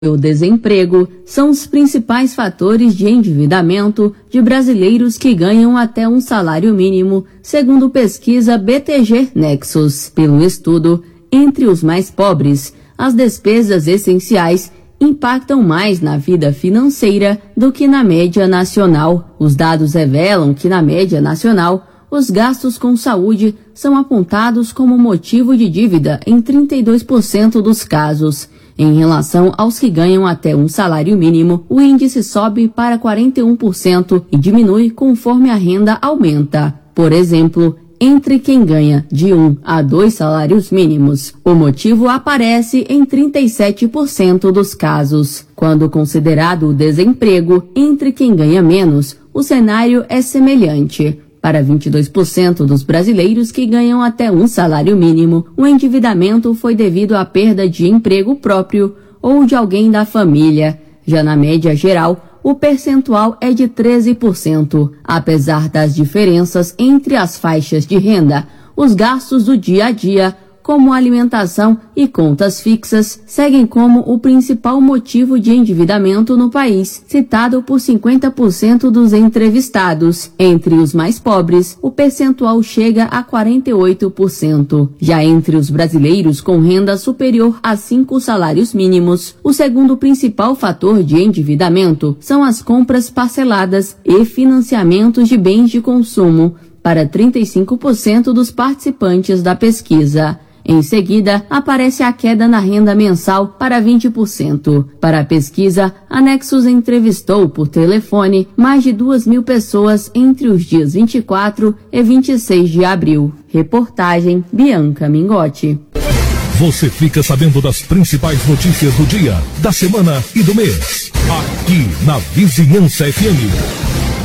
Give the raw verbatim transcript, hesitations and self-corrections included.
O desemprego são os principais fatores de endividamento de brasileiros que ganham até um salário mínimo, segundo pesquisa B T G Nexus. Pelo estudo, entre os mais pobres, as despesas essenciais impactam mais na vida financeira do que na média nacional. Os dados revelam que, na média nacional, os gastos com saúde são apontados como motivo de dívida em trinta e dois por cento dos casos. Em relação aos que ganham até um salário mínimo, o índice sobe para quarenta e um por cento e diminui conforme a renda aumenta. Por exemplo, entre quem ganha de um a dois salários mínimos, o motivo aparece em trinta e sete por cento dos casos. Quando considerado o desemprego entre quem ganha menos, o cenário é semelhante. Para vinte e dois por cento dos brasileiros que ganham até um salário mínimo, o endividamento foi devido à perda de emprego próprio ou de alguém da família. Já na média geral, o percentual é de treze por cento. Apesar das diferenças entre as faixas de renda, os gastos do dia a dia, como alimentação e contas fixas, seguem como o principal motivo de endividamento no país, citado por cinquenta por cento dos entrevistados. Entre os mais pobres, o percentual chega a quarenta e oito por cento. Já entre os brasileiros com renda superior a cinco salários mínimos, o segundo principal fator de endividamento são as compras parceladas e financiamentos de bens de consumo, para trinta e cinco por cento dos participantes da pesquisa. Em seguida, aparece a queda na renda mensal para vinte por cento. Para a pesquisa, a Nexus entrevistou por telefone mais de duas mil pessoas entre os dias vinte e quatro e vinte e seis de abril. Reportagem Bianca Mingotti. Você fica sabendo das principais notícias do dia, da semana e do mês. Aqui na Vizinhança F M.